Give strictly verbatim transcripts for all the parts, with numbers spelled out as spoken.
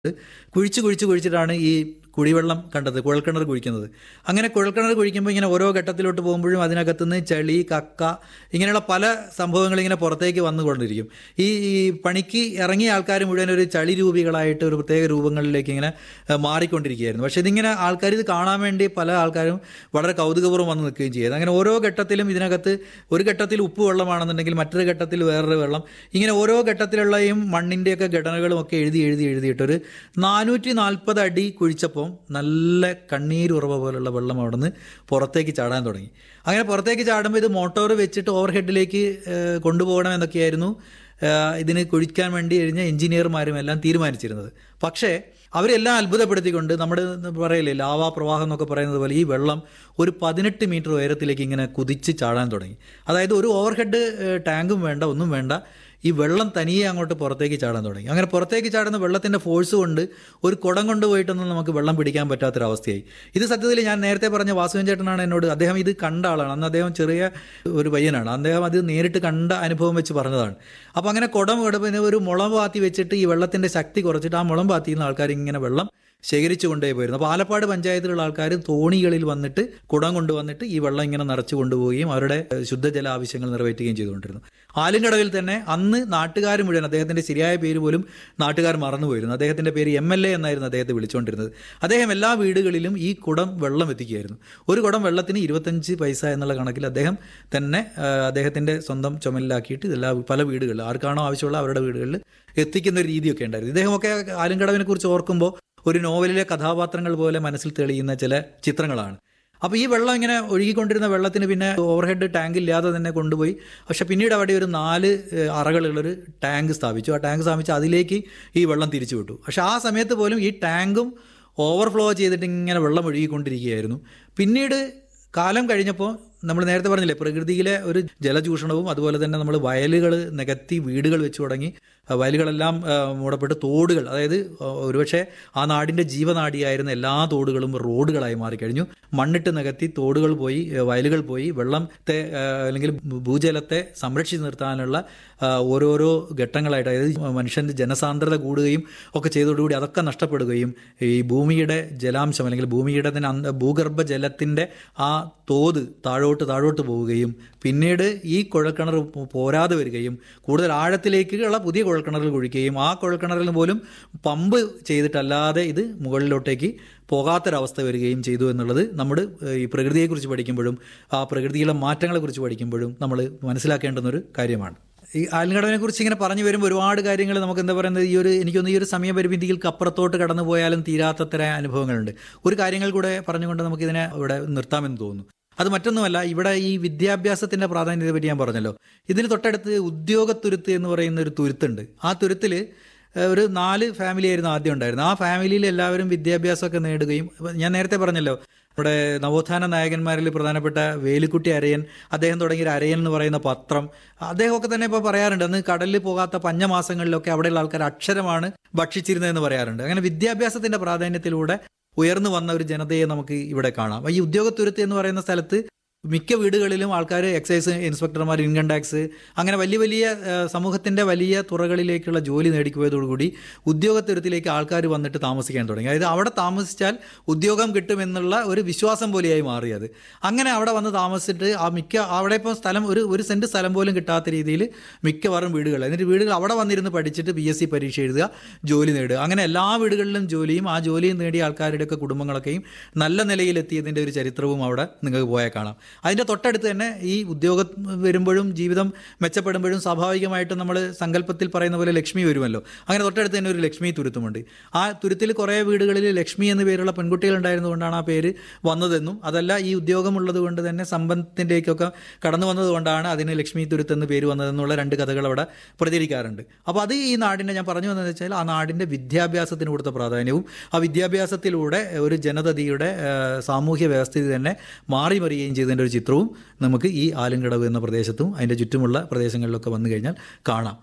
കുഴിച്ച് കുഴിച്ച് കുഴിച്ചിട്ടാണ് ഈ കുടിവെള്ളം കണ്ടത്, കുഴൽക്കിണർ കുഴിക്കുന്നത്. അങ്ങനെ കുഴൽക്കിണർ കുഴിക്കുമ്പോൾ ഇങ്ങനെ ഓരോ ഘട്ടത്തിലോട്ട് പോകുമ്പോഴും അതിനകത്തുനിന്ന് ചെളി, കക്ക, ഇങ്ങനെയുള്ള പല സംഭവങ്ങൾ ഇങ്ങനെ പുറത്തേക്ക് വന്നുകൊണ്ടിരിക്കും. ഈ ഈ പണിക്ക് ഇറങ്ങിയ ആൾക്കാർ മുഴുവൻ ഒരു ചളി രൂപികളായിട്ട് ഒരു പ്രത്യേക രൂപങ്ങളിലേക്ക് ഇങ്ങനെ ഏഹ്, മാറിക്കൊണ്ടിരിക്കുകയായിരുന്നു. പക്ഷേ ഇതിങ്ങനെ ആൾക്കാർ ഇത് കാണാൻ വേണ്ടി പല ആൾക്കാരും വളരെ കൗതുകപൂർവ്വം വന്ന് നിൽക്കുകയും ചെയ്തു. അങ്ങനെ ഓരോ ഘട്ടത്തിലും ഇതിനകത്ത് ഒരു ഘട്ടത്തിൽ ഉപ്പ് വെള്ളമാണെന്നുണ്ടെങ്കിൽ മറ്റൊരു ഘട്ടത്തിൽ വേറൊരു വെള്ളം, ഇങ്ങനെ ഓരോ ഘട്ടത്തിലുള്ളയും മണ്ണിൻ്റെയൊക്കെ ഘടനകളും ഒക്കെ എഴുതി എഴുതി എഴുതിയിട്ടൊരു നാനൂറ്റി നാൽപ്പത് അടി കുഴിച്ചപ്പോൾ നല്ല കണ്ണീരുറവ പോലുള്ള വെള്ളം അവിടെ നിന്ന് പുറത്തേക്ക് ചാടാൻ തുടങ്ങി. അങ്ങനെ പുറത്തേക്ക് ചാടുമ്പോൾ ഇത് മോട്ടോർ വെച്ചിട്ട് ഓവർ ഹെഡിലേക്ക് കൊണ്ടുപോകണം എന്നൊക്കെയായിരുന്നു ഏഹ്, ഇതിന് കുഴിക്കാൻ വേണ്ടി കഴിഞ്ഞ എഞ്ചിനീയർമാരും എല്ലാം തീരുമാനിച്ചിരുന്നത്. പക്ഷേ അവരെല്ലാം അത്ഭുതപ്പെടുത്തിക്കൊണ്ട് നമ്മുടെ പറയില്ലേ ലാവാ പ്രവാഹം എന്നൊക്കെ പറയുന്നത് പോലെ ഈ വെള്ളം ഒരു പതിനെട്ട് മീറ്റർ ഉയരത്തിലേക്ക് ഇങ്ങനെ കുതിച്ച് ചാടാൻ തുടങ്ങി. അതായത് ഒരു ഓവർ ഹെഡ് ടാങ്കും വേണ്ട, ഒന്നും വേണ്ട, ഈ വെള്ളം തനിയെ അങ്ങോട്ട് പുറത്തേക്ക് ചാടാൻ തുടങ്ങി. അങ്ങനെ പുറത്തേക്ക് ചാടുന്ന വെള്ളത്തിൻ്റെ ഫോഴ്സ് കൊണ്ട് ഒരു കുടം കൊണ്ടുപോയിട്ടൊന്നും നമുക്ക് വെള്ളം പിടിക്കാൻ പറ്റാത്തൊരവസ്ഥയായി. ഇത് സത്യത്തിൽ ഞാൻ നേരത്തെ പറഞ്ഞ വാസുവൻ ചേട്ടനാണ് എന്നോട്, അദ്ദേഹം ഇത് കണ്ട ആളാണ്. അന്ന് അദ്ദേഹം ചെറിയ ഒരു പയ്യനാണ്, അദ്ദേഹം അത് നേരിട്ട് കണ്ട അനുഭവം വെച്ച് പറഞ്ഞതാണ്. അപ്പോൾ അങ്ങനെ കുടം പിന്നെ ഒരു മുളം പാത്തി വെച്ചിട്ട് ഈ വെള്ളത്തിൻ്റെ ശക്തി കുറച്ചിട്ട് ആ മുളം പാത്തിയിൽ നിന്ന് ആൾക്കാർ ഇങ്ങനെ വെള്ളം ശേഖരിച്ചു കൊണ്ടേ പോയിരുന്നു. അപ്പോൾ ആലപ്പാട് പഞ്ചായത്തിലുള്ള ആൾക്കാർ തോണികളിൽ വന്നിട്ട് കുടം കൊണ്ടുവന്നിട്ട് ഈ വെള്ളം ഇങ്ങനെ നിറച്ചു കൊണ്ടുപോവുകയും അവരുടെ ഏഹ്, ശുദ്ധജല ആവശ്യങ്ങൾ നിറവേറ്റുകയും ചെയ്തുകൊണ്ടിരുന്നു. ആലുംകടവിൽ തന്നെ അന്ന് നാട്ടുകാർ മുഴുവൻ, അദ്ദേഹത്തിൻ്റെ ശരിയായ പേര് പോലും നാട്ടുകാർ മറന്നുപോയിരുന്നു, അദ്ദേഹത്തിൻ്റെ പേര് എം എൽ എ എന്നായിരുന്നു അദ്ദേഹത്തെ വിളിച്ചുകൊണ്ടിരുന്നത്. അദ്ദേഹം എല്ലാ വീടുകളിലും ഈ കുടം വെള്ളം എത്തിക്കുകയായിരുന്നു. ഒരു കുടം വെള്ളത്തിന് ഇരുപത്തഞ്ച് പൈസ എന്നുള്ള കണക്കിൽ അദ്ദേഹം തന്നെ ഏഹ്, അദ്ദേഹത്തിൻ്റെ സ്വന്തം ചുമലിലാക്കിയിട്ട് ഇതെല്ലാ പല വീടുകളിൽ ആർക്കാണോ ആവശ്യമുള്ള അവരുടെ വീടുകളിൽ എത്തിക്കുന്ന ഒരു രീതിയൊക്കെ ഉണ്ടായിരുന്നു. ഇദ്ദേഹമൊക്കെ ആലുംകടവിനെ കുറിച്ച് ഓർക്കുമ്പോൾ ഒരു നോവലിലെ കഥാപാത്രങ്ങൾ പോലെ മനസ്സിൽ തെളിയുന്ന ചില ചിത്രങ്ങളാണ്. അപ്പോൾ ഈ വെള്ളം ഇങ്ങനെ ഒഴുകിക്കൊണ്ടിരുന്ന വെള്ളത്തിന് പിന്നെ ഓവർഹെഡ് ടാങ്ക് ഇല്ലാതെ തന്നെ കൊണ്ടുപോയി. പക്ഷേ പിന്നീട് അവിടെ ഒരു നാല് ഏഹ്, അറകളുള്ളൊരു ടാങ്ക് സ്ഥാപിച്ചു. ആ ടാങ്ക് സ്ഥാപിച്ച് അതിലേക്ക് ഈ വെള്ളം തിരിച്ചു വിട്ടു. പക്ഷേ ആ സമയത്ത് പോലും ഈ ടാങ്കും ഓവർഫ്ലോ ചെയ്തിട്ട് ഇങ്ങനെ വെള്ളം ഒഴുകിക്കൊണ്ടിരിക്കുകയായിരുന്നു. പിന്നീട് കാലം കഴിഞ്ഞപ്പോൾ നമ്മൾ നേരത്തെ പറഞ്ഞില്ലേ പ്രകൃതിയിലെ ഒരു ജലചൂഷണവും അതുപോലെ തന്നെ നമ്മൾ വയലുകൾ നികത്തി വീടുകൾ വെച്ച് തുടങ്ങി. ആ വയലുകളെല്ലാം ആ, മൂടപ്പെട്ട് തോടുകൾ, അതായത് ആ, ഒരുപക്ഷെ ആ നാടിൻ്റെ ജീവനാഡിയായിരുന്ന എല്ലാ തോടുകളും റോഡുകളായി മാറിക്കഴിഞ്ഞു. മണ്ണിട്ട് നികത്തി തോടുകൾ പോയി, ആ, വയലുകൾ പോയി, വെള്ളത്തെ ആ, അല്ലെങ്കിൽ ഭൂജലത്തെ സംരക്ഷിച്ച് നിർത്താനുള്ള ആ, ഓരോരോ ഘട്ടങ്ങളായിട്ട്, അതായത് മനുഷ്യൻ്റെ ജനസാന്ദ്രത കൂടുകയും ഒക്കെ ചെയ്തതോടുകൂടി അതൊക്കെ നഷ്ടപ്പെടുകയും ഈ ഭൂമിയുടെ ജലാംശം അല്ലെങ്കിൽ ഭൂമിയുടെ തന്നെ അന്ത- ഭൂഗർഭ ജലത്തിൻ്റെ ആ തോത് താഴോട്ട് താഴോട്ട് പോവുകയും പിന്നീട് ഈ കുഴൽക്കിണർ പോരാതെ വരികയും കൂടുതൽ ആഴത്തിലേക്കുള്ള പുതിയ കുഴൽക്കിണറിൽ കുഴിക്കുകയും ആ കുഴൽക്കിണറിൽ പോലും പമ്പ് ചെയ്തിട്ടല്ലാതെ ഇത് മുകളിലോട്ടേക്ക് പോകാത്തൊരവസ്ഥ വരികയും ചെയ്തു എന്നുള്ളത് നമ്മൾ ഈ പ്രകൃതിയെക്കുറിച്ച് പഠിക്കുമ്പോഴും ആ പ്രകൃതിയിലെ മാറ്റങ്ങളെക്കുറിച്ച് പഠിക്കുമ്പോഴും നമ്മൾ മനസ്സിലാക്കേണ്ടുന്നൊരു കാര്യമാണ്. ഈ ആലുംകടവിനെ കുറിച്ച് ഇങ്ങനെ പറഞ്ഞു വരുമ്പോൾ ഒരുപാട് കാര്യങ്ങൾ നമുക്ക് എന്താ പറയുന്നത്, ഈ ഒരു എനിക്കൊന്ന് ഈ ഒരു സമയപരിമിതികൾക്ക് അപ്പുറത്തോട്ട് കടന്നു പോയാലും തീരാത്തത്ര അനുഭവങ്ങളുണ്ട്. ഒരു കാര്യങ്ങൾ കൂടെ പറഞ്ഞുകൊണ്ട് നമുക്കിതിനെ ഇവിടെ നിർത്താമെന്ന് തോന്നുന്നു. അത് മറ്റൊന്നുമല്ല, ഇവിടെ ഈ വിദ്യാഭ്യാസത്തിൻ്റെ പ്രാധാന്യത്തെ പറ്റി ഞാൻ പറഞ്ഞല്ലോ. ഇതിന് തൊട്ടടുത്ത് ഉദ്യോഗത്തുരുത്ത് എന്ന് പറയുന്ന ഒരു തുരുത്തുണ്ട്. ആ തുരുത്തിൽ ഒരു നാല് ഫാമിലി ആയിരുന്നു ആദ്യം ഉണ്ടായിരുന്നത്. ആ ഫാമിലിയിൽ എല്ലാവരും വിദ്യാഭ്യാസമൊക്കെ നേടുകയും, ഞാൻ നേരത്തെ പറഞ്ഞല്ലോ നമ്മുടെ നവോത്ഥാന നായകന്മാരിൽ പ്രധാനപ്പെട്ട വേലുക്കുട്ടി അരയൻ, അദ്ദേഹം തുടങ്ങിയ അരയൻ എന്ന് പറയുന്ന പത്രം, അദ്ദേഹമൊക്കെ തന്നെ ഇപ്പോൾ പറയാറുണ്ട് അന്ന് കടലിൽ പോകാത്ത പഞ്ഞമാസങ്ങളിലൊക്കെ അവിടെയുള്ള ആൾക്കാർ അക്ഷരമാണ് ഭക്ഷിച്ചിരുന്നതെന്ന് പറയാറുണ്ട്. അങ്ങനെ വിദ്യാഭ്യാസത്തിൻ്റെ പ്രാധാന്യത്തിലൂടെ ഉയർന്നു വന്ന ഒരു ജനതയെ നമുക്ക് ഇവിടെ കാണാം. ഈ ഉദ്യോഗത്തുരുത്ത് എന്ന് പറയുന്ന സ്ഥലത്ത് മിക്ക വീടുകളിലും ആൾക്കാർ എക്സൈസ് ഇൻസ്പെക്ടർമാർ, ഇൻകം ടാക്സ്, അങ്ങനെ വലിയ വലിയ ഏഹ്, സമൂഹത്തിൻ്റെ വലിയ തുറകളിലേക്കുള്ള ജോലി നേടിപ്പോയതോടുകൂടി ഉദ്യോഗത്തുരുത്തിലേക്ക് ആൾക്കാർ വന്നിട്ട് താമസിക്കാൻ തുടങ്ങി. അതായത് അവിടെ താമസിച്ചാൽ ഉദ്യോഗം കിട്ടുമെന്നുള്ള ഒരു വിശ്വാസം പോലെയായി മാറിയത്. അങ്ങനെ അവിടെ വന്ന് താമസിച്ചിട്ട് ആ മിക്ക അവിടെ ഇപ്പോൾ സ്ഥലം ഒരു ഒരു സെൻറ്റ് സ്ഥലം പോലും കിട്ടാത്ത രീതിയിൽ മിക്കവാറും വീടുകൾ, എന്നിട്ട് വീടുകൾ അവിടെ വന്നിരുന്ന് പഠിച്ചിട്ട് പി എസ് സി പരീക്ഷ എഴുതുക, ജോലി നേടുക. അങ്ങനെ എല്ലാ വീടുകളിലും ജോലിയും ആ ജോലിയും നേടിയ ആൾക്കാരുടെയൊക്കെ കുടുംബങ്ങളൊക്കെയും നല്ല നിലയിലെത്തിയതിൻ്റെ ഒരു ചരിത്രവും അവിടെ നിങ്ങൾക്ക് പോയാൽ കാണാം. അതിൻ്റെ തൊട്ടടുത്ത് തന്നെ ഈ ഉദ്യോഗം വരുമ്പോഴും ജീവിതം മെച്ചപ്പെടുമ്പോഴും സ്വാഭാവികമായിട്ടും നമ്മൾ സങ്കല്പത്തിൽ പറയുന്ന പോലെ ലക്ഷ്മി വരുമല്ലോ. അങ്ങനെ തൊട്ടടുത്ത് തന്നെ ഒരു ലക്ഷ്മി തുരുത്തുമുണ്ട്. ആ തുരുത്തിൽ കുറേ വീടുകളിൽ ലക്ഷ്മി എന്ന പേരുള്ള പെൺകുട്ടികൾ ഉണ്ടായിരുന്നതുകൊണ്ടാണ് ആ പേര് വന്നതെന്നും, അതല്ല ഈ ഉദ്യോഗമുള്ളത് കൊണ്ട് തന്നെ സമ്പത്തിൻ്റെയൊക്കെ കടന്നു വന്നതുകൊണ്ടാണ് അതിന് ലക്ഷ്മി തുരുത്ത് എന്ന് പേര് വന്നതെന്നുള്ള രണ്ട് കഥകൾ അവിടെ പ്രചരിക്കാറുണ്ട്. അപ്പോൾ അത് ഈ നാടിൻ്റെ, ഞാൻ പറഞ്ഞു വന്നതെന്ന് വെച്ചാൽ ആ നാടിൻ്റെ വിദ്യാഭ്യാസത്തിന് കൊടുത്ത പ്രാധാന്യവും ആ വിദ്യാഭ്യാസത്തിലൂടെ ഒരു ജനതയുടെ ഏഹ്, സാമൂഹ്യ വ്യവസ്ഥിതി തന്നെ മാറി മറിയുകയും ചെയ്തതിൻ്റെ ഒരു ചിത്രവും നമുക്ക് ഈ ആലുംകടവ് എന്ന പ്രദേശത്തും അതിൻ്റെ ചുറ്റുമുള്ള പ്രദേശങ്ങളിലൊക്കെ വന്നു കഴിഞ്ഞാൽ കാണാം.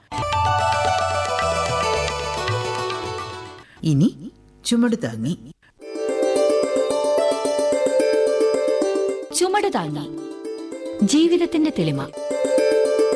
ഇനി ചുമട് താങ്ങി. ചുമട് താങ്ങി ജീവിതത്തിന്റെ തെളിമ.